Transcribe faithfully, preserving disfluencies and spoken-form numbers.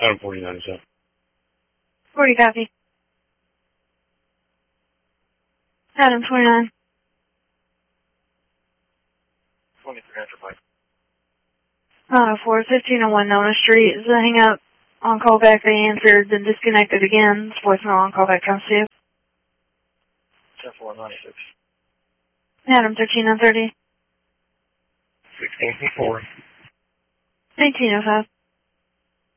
Adam forty-nine is up. forty copy. Adam twenty-nine. twenty-three after five. Uh, for fifteen oh one Nona Street is a hang up. On call back, they answered, then disconnected again. It's voicemail on call back comes to you. ten four ninety-six. Adam thirteen oh thirty. sixteen four. nineteen oh five.